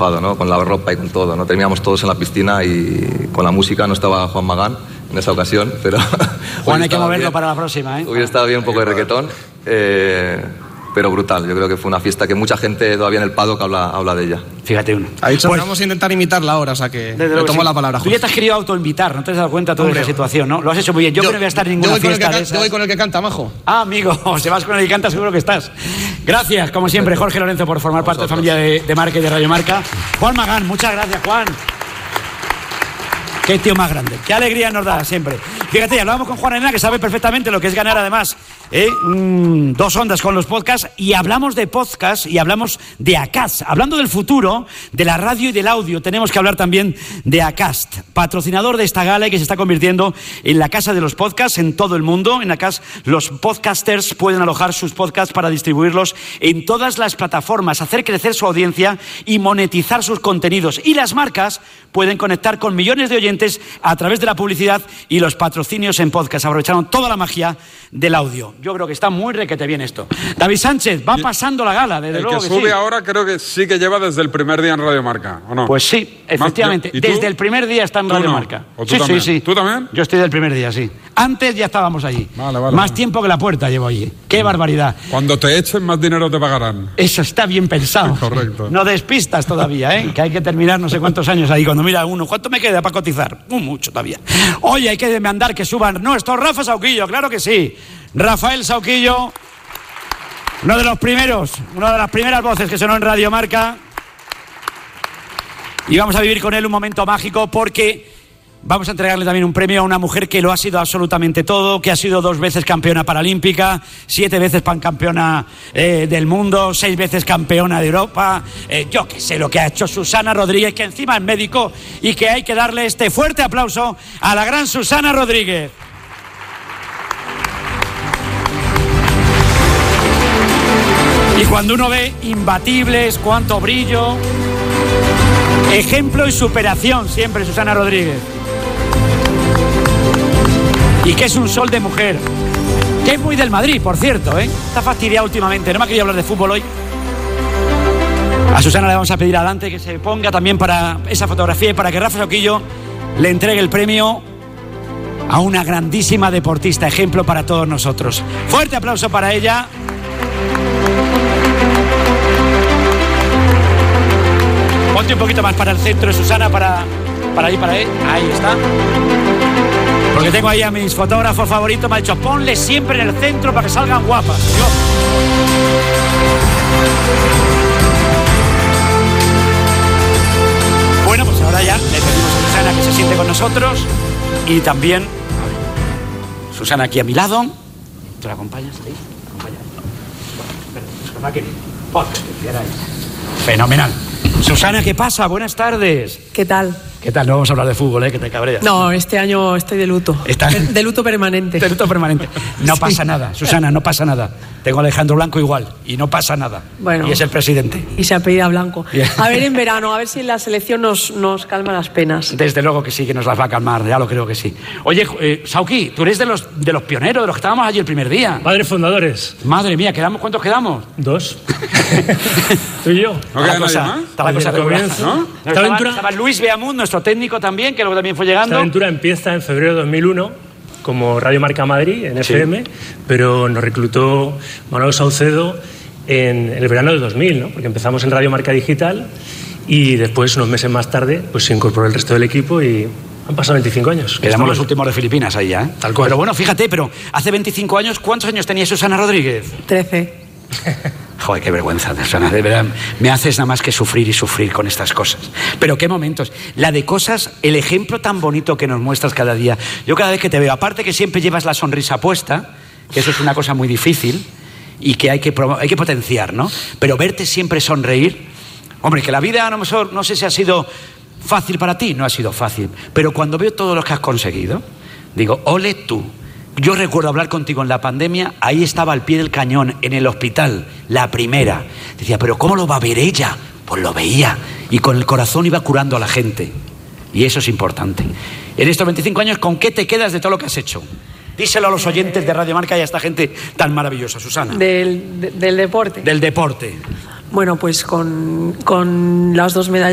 mojado, ¿no? Con la ropa y con todo, ¿no? Terminamos todos en la piscina y con la música. No estaba Juan Magán en esa ocasión, pero... Juan, hay que moverlo bien para la próxima, ¿eh? Hubiera estado bien un poco de reggaetón, pero brutal. Yo creo que fue una fiesta que mucha gente todavía en el paddock habla de ella. Fíjate uno. Ha dicho, vamos a intentar imitarla ahora, o sea que le tomo la palabra. Tú ya te has querido autoinvitar, ¿no te has dado cuenta de toda esa situación, no? Lo has hecho muy bien. Yo que no voy a estar en ninguna fiesta de esas. Yo voy con el que canta, majo. Ah, amigo, si vas con el que canta seguro que estás. Gracias, como siempre, Jorge Lorenzo, por formar parte de la familia de Marca y de Radio Marca. Juan Magán, muchas gracias, Juan. Qué tío más grande, qué alegría nos da siempre. Fíjate, hablábamos con Juan Arena, que sabe perfectamente lo que es ganar además 2 ondas con los podcasts, y hablamos de podcast y hablamos de Acast. Hablando del futuro de la radio y del audio, tenemos que hablar también de Acast, patrocinador de esta gala y que se está convirtiendo en la casa de los podcasts en todo el mundo. En Acast los podcasters pueden alojar sus podcasts para distribuirlos en todas las plataformas, hacer crecer su audiencia y monetizar sus contenidos. Y las marcas pueden conectar con millones de oyentes a través de la publicidad y los patrocinios en podcast. Aprovecharon toda la magia del audio. Yo creo que está muy requete bien esto. David Sánchez, va pasando la gala, desde luego que sí. El que sube ahora creo que sí que lleva desde el primer día en Radio Marca, ¿o no? Pues sí, efectivamente. Desde el primer día está en Radio Marca. ¿O tú también? Sí. ¿Tú también? Yo estoy del primer día, sí. Antes ya estábamos allí. Vale. Más tiempo que la puerta llevo allí. ¡Qué barbaridad! Cuando te echen, más dinero te pagarán. Eso está bien pensado. Correcto. No despistas todavía, ¿eh? Que hay que terminar no sé cuántos años ahí. Cuando mira uno, ¿cuánto me queda para cotizar? Mucho todavía. Oye, hay que demandar que suban nuestro Rafa Sauquillo, claro que sí. Rafael Sauquillo, una de las primeras voces que sonó en Radio Marca. Y vamos a vivir con él un momento mágico porque vamos a entregarle también un premio a una mujer que lo ha sido absolutamente todo, que ha sido 2 veces campeona paralímpica, 7 veces pancampeona del mundo, 6 veces campeona de Europa. Yo que sé lo que ha hecho Susana Rodríguez, que encima es médico, y que hay que darle este fuerte aplauso a la gran Susana Rodríguez. Y cuando uno ve imbatibles, cuánto brillo, ejemplo y superación siempre Susana Rodríguez. Y que es un sol de mujer, que es muy del Madrid, por cierto, ¿eh? Está fastidiada últimamente, no me ha querido hablar de fútbol hoy. A Susana le vamos a pedir adelante que se ponga también para esa fotografía y para que Rafa Sauquillo le entregue el premio a una grandísima deportista, ejemplo para todos nosotros. Fuerte aplauso para ella. Ponte un poquito más para el centro, Susana, para ahí, ahí está. Porque tengo ahí a mis fotógrafos favoritos, me ha dicho, ponle siempre en el centro para que salgan guapas. Bueno, pues ahora ya le pedimos a Susana que se siente con nosotros y también Susana aquí a mi lado. ¿Tú la acompañas ahí? Fenomenal. Susana, ¿qué pasa? Buenas tardes. ¿Qué tal? ¿Qué tal? No vamos a hablar de fútbol, que te cabreas. No, este año estoy de luto. De luto permanente. De luto permanente. No pasa nada, Susana, no pasa nada. Tengo a Alejandro Blanco igual y no pasa nada. Bueno, y es el presidente. Y se apellida Blanco. A ver en verano, a ver si en la selección nos calma las penas. Desde luego que sí, que nos las va a calmar, ya lo creo que sí. Oye, Sauqui, tú eres de los pioneros, de los que estábamos allí el primer día. Padres fundadores. Madre mía, ¿cuántos quedamos? 2. Tú y yo. ¿No queda nadie más? Está la cosa comienzo, ¿no? Estaba Luis Beamund, nuestro técnico también, que luego también fue llegando. Esta aventura empieza en febrero de 2001 como Radio Marca Madrid, en FM, pero nos reclutó Manolo Saucedo en el verano de 2000, ¿no? Porque empezamos en Radio Marca Digital y después, unos meses más tarde, pues se incorporó el resto del equipo y han pasado 25 años. Quedamos los últimos de Filipinas ahí ya, ¿eh? Tal cual. Pero bueno, fíjate, hace 25 años, ¿cuántos años tenía Susana Rodríguez? 13. Joder, qué vergüenza, Susana, de verdad. Me haces nada más que sufrir y sufrir con estas cosas. Pero qué momentos. La de cosas, el ejemplo tan bonito que nos muestras cada día. Yo cada vez que te veo, aparte que siempre llevas la sonrisa puesta, que eso es una cosa muy difícil y que hay que potenciar, ¿no? Pero verte siempre sonreír. Hombre, que la vida a lo mejor, no sé si ha sido fácil para ti, no ha sido fácil. Pero cuando veo todo lo que has conseguido, digo, ole tú. Yo recuerdo hablar contigo en la pandemia, ahí estaba al pie del cañón, en el hospital, la primera. Decía, ¿pero cómo lo va a ver ella? Pues lo veía, y con el corazón iba curando a la gente. Y eso es importante. En estos 25 años, ¿con qué te quedas de todo lo que has hecho? Díselo a los oyentes de Radio Marca y a esta gente tan maravillosa, Susana. Del deporte. Del deporte. Bueno, pues con las 2 medallas